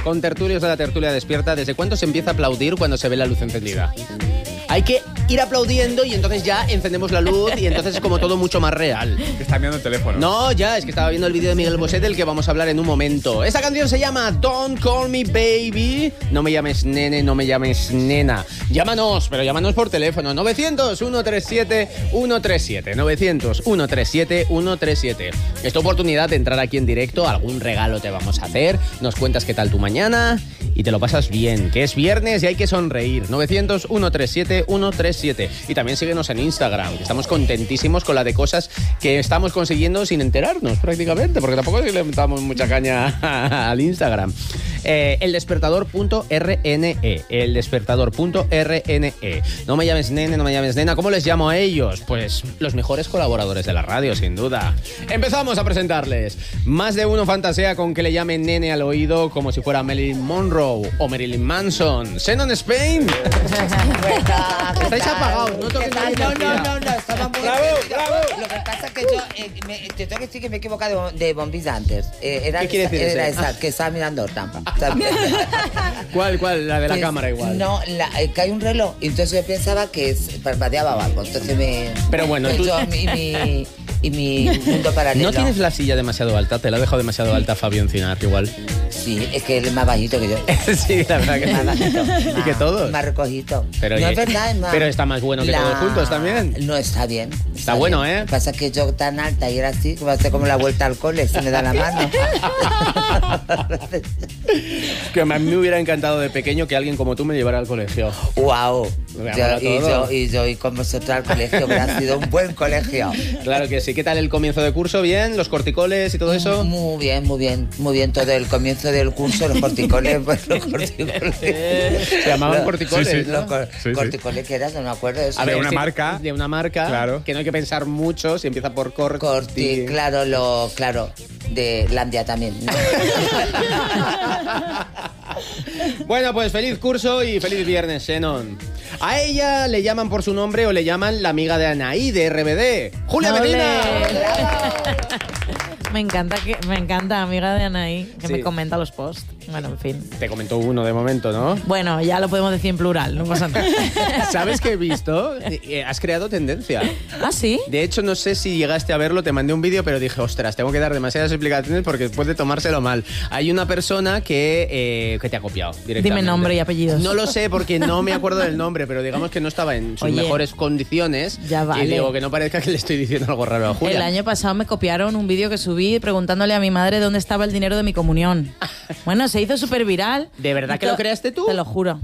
Contertulios de la tertulia despierta. ¿Desde cuándo se empieza a aplaudir cuando se ve la luz encendida? Hay que ir aplaudiendo y entonces ya encendemos la luz y entonces es como todo mucho más real. Que está mirando el teléfono. No, ya, es que estaba viendo el vídeo de Miguel Bosé del que vamos a hablar en un momento. Esta canción se llama Don't Call Me Baby. No me llames nene, no me llames nena. Llámanos, pero llámanos por teléfono. 900-137-137. 900-137-137. Es tu oportunidad de entrar aquí en directo. Algún regalo te vamos a hacer. Nos cuentas qué tal tu mañana y te lo pasas bien. Que es viernes y hay que sonreír. 900-137-137. Y también síguenos en Instagram, que estamos contentísimos con la de cosas que estamos consiguiendo sin enterarnos prácticamente, porque tampoco le damos mucha caña al Instagram. Eldespertador.rne. Eldespertador.rne. No me llames nene, no me llames nena. ¿Cómo les llamo a ellos? Pues los mejores colaboradores de la radio, sin duda. Empezamos a presentarles. Más de uno fantasea con que le llamen nene al oído como si fuera Marilyn Monroe o Marilyn Manson. Xenon Spain. Estáis apagados, no toques la energía. No, estaba muy ¡Bravo, bravo! Lo que pasa es que yo te tengo que decir que me he equivocado de bombilla antes. ¿Qué quiere decir era eso? esa, que estaba mirando Tampa. ¿Cuál? La de la Pues, cámara igual. No, que hay un reloj. Entonces yo pensaba que parpadeaba algo. Entonces me... Pero bueno, tú... Y mi mundo paralelo. ¿No tienes la silla demasiado alta? ¿Te la ha dejado demasiado alta Fabio Encinar igual? Sí, es que él es más bajito que yo. Sí, la verdad que Más sí. bajito. Y que todos. Más recogido. Pero, no es verdad, es más... Pero está más bueno que todos juntos también. No, está bien. Está bueno, bien. ¿eh? Lo que pasa es que yo tan alta y era así, que va a ser como la vuelta al cole, si me da la mano. Que a mí me hubiera encantado de pequeño que alguien como tú me llevara al colegio. ¡Wow! Me mola todo. Y yo con vosotros al colegio, hubiera sido un buen colegio. Claro que sí. ¿Qué tal el comienzo de curso? ¿Bien? ¿Los corticoles y todo eso? Muy bien. Todo el comienzo del curso, los corticoles, pues los corticoles. Se llamaban corticoles, sí, sí. ¿no? Corticoles que eras, no me acuerdo de eso. A ver, una sí, marca. De una marca. Claro. Que no hay que pensar mucho si empieza por Corti, claro, de Landia también. ¿No? Bueno, pues feliz curso y feliz viernes, Xenon. A ella le llaman por su nombre o le llaman la amiga de Anaí de RBD. ¡Julia ¡Ole! Medina! Me encanta, amiga de Anaí, que Sí. me comenta los posts. Bueno, en fin. Te comentó uno de momento, ¿no? Bueno, ya lo podemos decir en plural, no pasa nada. ¿Sabes qué he visto? Has creado tendencia. ¿Ah, sí? De hecho, no sé si llegaste a verlo, te mandé un vídeo, pero dije, ostras, tengo que dar demasiadas explicaciones porque puede tomárselo mal. Hay una persona que te ha copiado directamente. Dime nombre y apellidos. No lo sé porque no me acuerdo del nombre, pero digamos que no estaba en sus Oye, mejores condiciones. ya vale. Y digo, que no parezca que le estoy diciendo algo raro a Julia. El año pasado me copiaron un vídeo que subí preguntándole a mi madre dónde estaba el dinero de mi comunión. Bueno, se hizo súper viral. ¿De verdad que lo creaste tú? Te lo juro.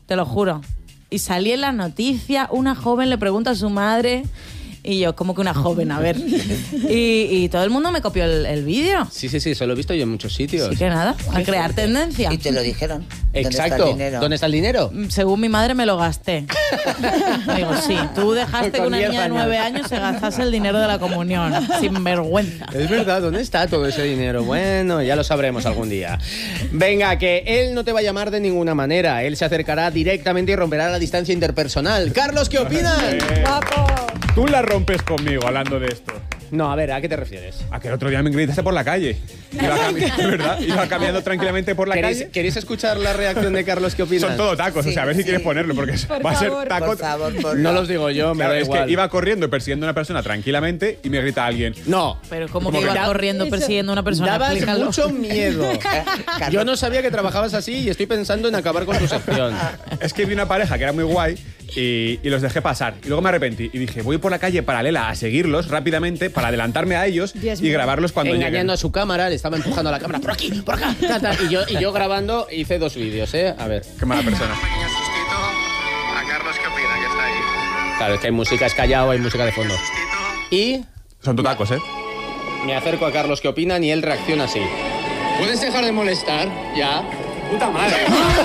Y salí en la noticia, una joven le pregunta a su madre... Y yo, ¿cómo que una joven? A ver. Y todo el mundo me copió el vídeo. Sí, eso lo he visto yo en muchos sitios. Así que nada, a crear tendencia. Y te lo dijeron. Exacto. ¿Dónde está el dinero? Según mi madre me lo gasté. Digo, sí, tú dejaste que Con una 10 niña de 9 años se gastase el dinero de la comunión. Sin vergüenza. Es verdad, ¿dónde está todo ese dinero? Bueno, ya lo sabremos algún día. Venga, que él no te va a llamar de ninguna manera. Él se acercará directamente y romperá la distancia interpersonal. Carlos, ¿qué opinas? ¡Guapo! Tú la rompes conmigo hablando de esto. No, a ver, ¿a qué te refieres? A que el otro día me gritaste por la calle. De verdad, iba caminando tranquilamente por la calle. ¿Queréis escuchar la reacción de Carlos? ¿Qué opinas? Son todo tacos, o sea, a ver si quieres ponerlo, porque va a ser taco. Por favor, No los digo yo, me Claro, da es igual. que iba corriendo y persiguiendo a una persona tranquilamente y me grita alguien. No. Pero como Como que que iba corriendo persiguiendo a una persona. Dabas Explícalo. mucho miedo. Yo no sabía que trabajabas así y estoy pensando en acabar con tu sección. Es que vi una pareja que era muy guay y los dejé pasar. Y luego me arrepentí y dije, voy por la calle paralela a seguirlos rápidamente para adelantarme a ellos y grabarlos cuando Engañando lleguen. a su cámara, le estaba empujando a la cámara. Por aquí, por acá. Y yo grabando hice 2 vídeos, ¿eh? A ver. Qué mala persona. Pequeño sustito a Carlos, ¿qué opina? Que está ahí. Claro, es que hay música, es callado, hay música de fondo. Y Son todo tacos, ¿eh? me acerco a Carlos, ¿qué opinan? Y él reacciona así. ¿Puedes dejar de molestar? Ya. ¡Puta madre!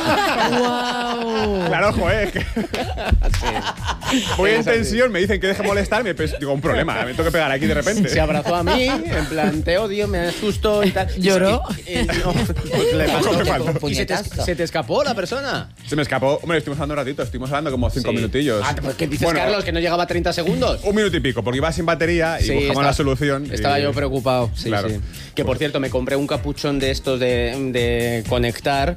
¡Guau! Claro, joder. Voy en tensión, me dicen que deje molestarme, pues digo, un problema, me tengo que pegar aquí de repente. Se abrazó a mí, en plan, te odio, me asusto y tal. ¿Lloró? No, pues le pasó. Poco me faltó. Con ¿Y se puñetazo. te escapó la persona? Se me escapó. Hombre, estuvimos hablando un ratito, estuvimos hablando como 5 Sí. minutillos. Ah, pues ¿qué dices, Bueno, Carlos? Que no llegaba a 30 segundos. Un minuto y pico, porque iba sin batería y Sí, buscamos estaba- la solución. Estaba y- yo preocupado, sí, Claro. sí. Que por cierto, me compré un capuchón de estos de conectar